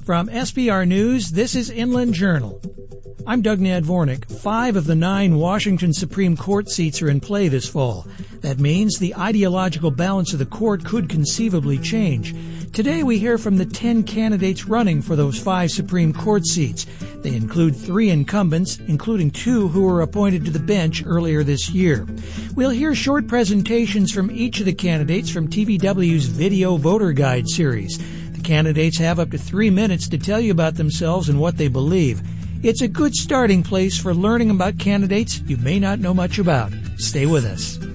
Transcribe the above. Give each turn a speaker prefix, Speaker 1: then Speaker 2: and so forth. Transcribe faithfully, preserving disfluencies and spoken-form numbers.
Speaker 1: From S B R News, this is Inland Journal. I'm Doug Nadvornik. Five of the nine Washington Supreme Court seats are in play this fall. That means the ideological balance of the court could conceivably change. Today we hear from the ten candidates running for those five Supreme Court seats. They include three incumbents, including two who were appointed to the bench earlier this year. We'll hear short presentations from each of the candidates from T V W's Video Voter Guide series. The candidates have up to three minutes to tell you about themselves and what they believe. It's a good starting place for learning about candidates you may not know much about. Stay with us.